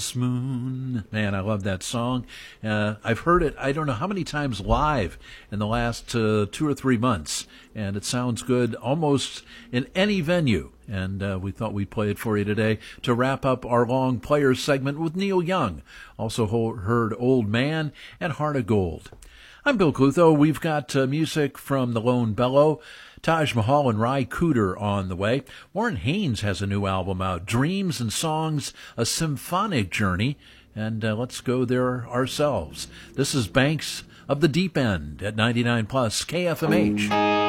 Moon. Man, I love that song. I've heard it, I don't know how many times live in the last 2 or 3 months, and it sounds good almost in any venue. And we thought we'd play it for you today to wrap up our Long Players segment with Neil Young. Also heard Old Man and Heart of Gold. I'm Bill Clutho. We've got music from The Lone Bellow, Taj Mahal and Ry Cooder on the way. Warren Haynes has a new album out, Dreams and Songs, A Symphonic Journey. And let's go there ourselves. This is Banks of the Deep End at 99 Plus KFMH.